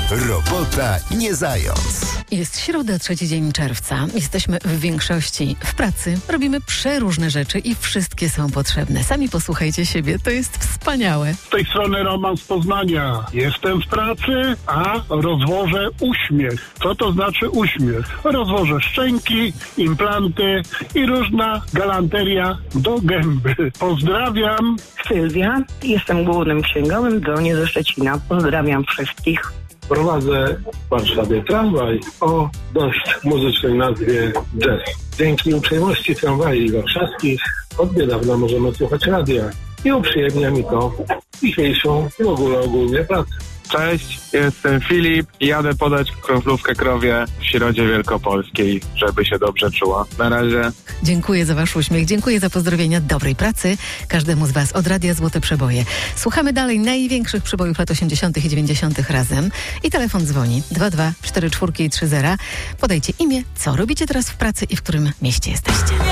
Robota nie zając. Jest środa, 3 dzień czerwca. Jesteśmy w większości w pracy. Robimy przeróżne rzeczy i wszystkie są potrzebne. Sami posłuchajcie siebie, to jest wspaniałe. Z tej strony Roman z Poznania. Jestem w pracy, a rozwożę uśmiech. Co to znaczy uśmiech? Rozwożę szczęki, implanty i różna galanteria do gęby. Pozdrawiam. Sylwia, jestem głównym księgowym dzwonię ze Szczecina. Pozdrawiam wszystkich. Prowadzę w Warszawie tramwaj o dość muzycznej nazwie Jazz. Dzięki uprzejmości tramwajów warszawskich od niedawna możemy słuchać radia i uprzyjemnia mi to dzisiejszą i w ogóle ogólnie pracę. Cześć, jestem Filip i jadę podać kroplówkę krowie w Środzie Wielkopolskiej, żeby się dobrze czuła. Na razie. Dziękuję za wasz uśmiech, dziękuję za pozdrowienia, dobrej pracy każdemu z was od Radia Złote Przeboje. Słuchamy dalej największych przebojów lat 80. i 90. razem i telefon dzwoni 22 44 30. Podajcie imię, co robicie teraz w pracy i w którym mieście jesteście.